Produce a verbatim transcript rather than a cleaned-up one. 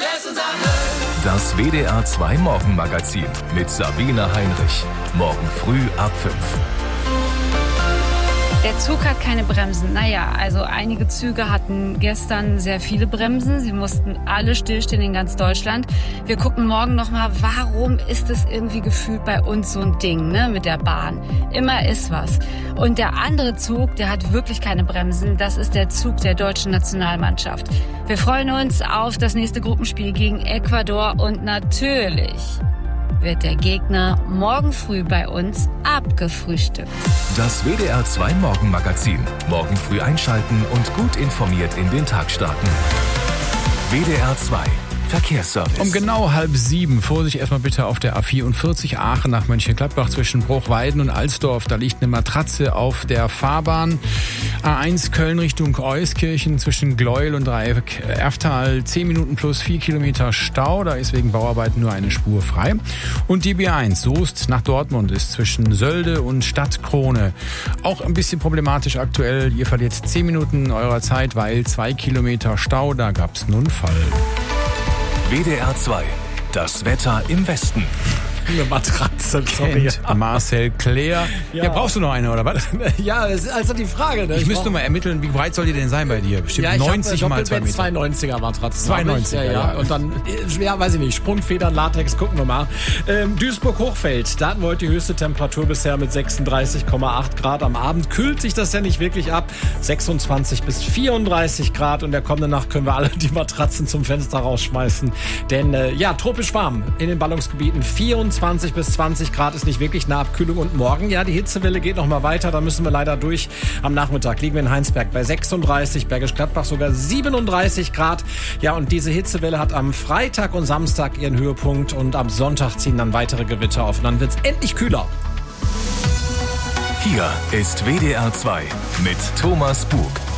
Das W D R zwei Morgenmagazin mit Sabine Heinrich. Morgen früh ab fünf. Der Zug hat keine Bremsen. Naja, also einige Züge hatten gestern sehr viele Bremsen. Sie mussten alle stillstehen in ganz Deutschland. Wir gucken morgen nochmal, warum ist es irgendwie gefühlt bei uns so ein Ding, ne, mit der Bahn. Immer ist was. Und der andere Zug, der hat wirklich keine Bremsen. Das ist der Zug der deutschen Nationalmannschaft. Wir freuen uns auf das nächste Gruppenspiel gegen Ecuador und natürlich wird der Gegner morgen früh bei uns abgefrühstückt. Das W D R zwei Morgenmagazin. Morgen früh einschalten und gut informiert in den Tag starten. W D R zwei Verkehrsservice. Um genau halb sieben. Vorsicht erstmal bitte auf der A vierundvierzig Aachen nach Mönchengladbach zwischen Bruchweiden und Alsdorf. Da liegt eine Matratze auf der Fahrbahn. A eins Köln Richtung Euskirchen zwischen Gleuel und Dreieck Erftal. zehn Minuten plus vier Kilometer Stau. Da ist wegen Bauarbeiten nur eine Spur frei. Und die B eins Soest nach Dortmund ist zwischen Sölde und Stadtkrone auch ein bisschen problematisch aktuell. Ihr verliert zehn Minuten eurer Zeit, weil zwei Kilometer Stau. Da gab es einen Unfall. W D R zwei. Das Wetter im Westen. Eine Matratze, sorry. Kennt Marcel Claire. Ja. Ja, brauchst du noch eine, oder was? Ja, das ist also die Frage. Ne? Ich, ich müsste mal ermitteln, wie breit soll die denn sein bei dir? Bestimmt ja, ich neunzig mal zwei Meter. zwei neunziger Matratze. zwei neunziger, ja, ja. Und dann, ja, weiß ich nicht, Sprungfedern, Latex, gucken wir mal. Ähm, Duisburg-Hochfeld, da hatten wir heute die höchste Temperatur bisher mit sechsunddreißig Komma acht Grad. Am Abend kühlt sich das ja nicht wirklich ab. sechsundzwanzig bis vierunddreißig Grad. Und der kommende Nacht können wir alle die Matratzen zum Fenster rausschmeißen. Denn, äh, ja, tropisch warm in den Ballungsgebieten. vierundzwanzig bis zwanzig Grad ist nicht wirklich eine Abkühlung. Und morgen, ja, die Hitzewelle geht noch mal weiter. Da müssen wir leider durch. Am Nachmittag liegen wir in Heinsberg bei sechsunddreißig, Bergisch Gladbach sogar siebenunddreißig Grad. Ja, und diese Hitzewelle hat am Freitag und Samstag ihren Höhepunkt. Und am Sonntag ziehen dann weitere Gewitter auf. Und dann wird's endlich kühler. Hier ist W D R zwei mit Thomas Bug.